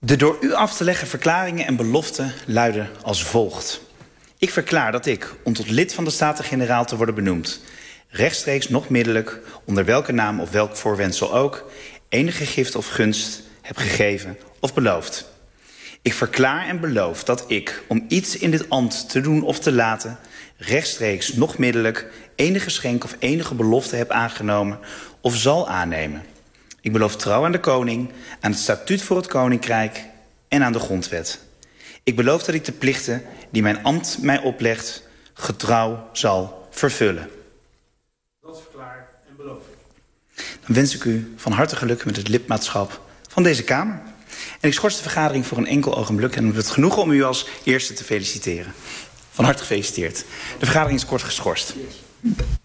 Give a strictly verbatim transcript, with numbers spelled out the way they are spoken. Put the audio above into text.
De door u af te leggen verklaringen en beloften luiden als volgt. Ik verklaar dat ik, om tot lid van de Staten-Generaal te worden benoemd, rechtstreeks noch middelijk, onder welke naam of welk voorwendsel ook, enige gift of gunst heb gegeven of beloofd. Ik verklaar en beloof dat ik, om iets in dit ambt te doen of te laten, rechtstreeks noch middelijk enige geschenk of enige belofte heb aangenomen of zal aannemen. Ik beloof trouw aan de koning, aan het statuut voor het koninkrijk en aan de grondwet. Ik beloof dat ik de plichten die mijn ambt mij oplegt getrouw zal vervullen. Dat verklaar en beloof ik. Dan wens ik u van harte geluk met het lidmaatschap van deze Kamer. En ik schors de vergadering voor een enkel ogenblik en heb het genoegen om u als eerste te feliciteren. Van harte gefeliciteerd. De vergadering is kort geschorst. Yes.